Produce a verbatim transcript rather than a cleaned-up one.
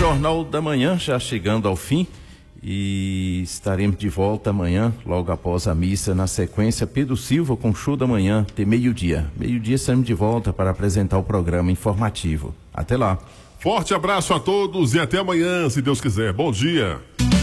Jornal da Manhã já chegando ao fim e estaremos de volta amanhã, logo após a missa, na sequência Pedro Silva com Show da Manhã, até meio-dia. Meio-dia estaremos de volta para apresentar o programa informativo. Até lá. Forte abraço a todos e até amanhã, se Deus quiser. Bom dia.